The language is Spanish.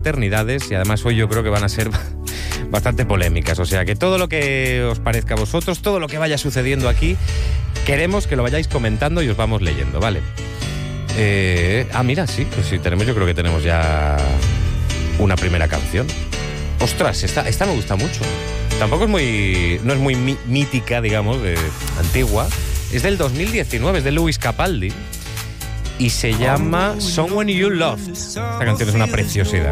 eternidades y además hoy yo creo que van a ser bastante polémicas. O sea que todo lo que os parezca a vosotros, todo lo que vaya sucediendo aquí, queremos que lo vayáis comentando y os vamos leyendo, ¿vale? Mira, sí, pues sí, yo creo que tenemos ya una primera canción. Ostras, esta me gusta mucho. Tampoco no es muy mítica, digamos, antigua. Es del 2019, es de Lewis Capaldi y se llama Someone You Loved. Esta canción es una preciosidad.